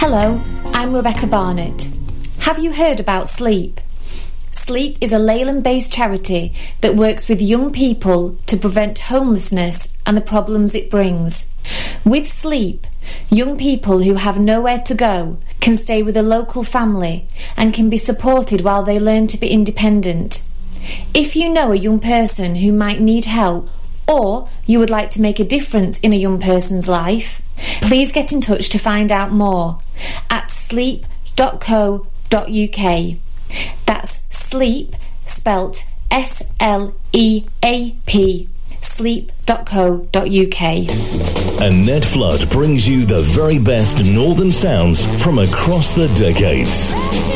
Hello, I'm Rebecca Barnett. Have you heard about Sleep? Sleep is a Leyland-based charity that works with young people to prevent homelessness and the problems it brings. With Sleep, young people who have nowhere to go can stay with a local family and can be supported while they learn to be independent. If you know a young person who might need help, or you would like to make a difference in a young person's life, please get in touch to find out more at sleep.co.uk. That's Sleep, spelt SLEAP, sleep.co.uk. Annette Flood brings you the very best northern sounds from across the decades.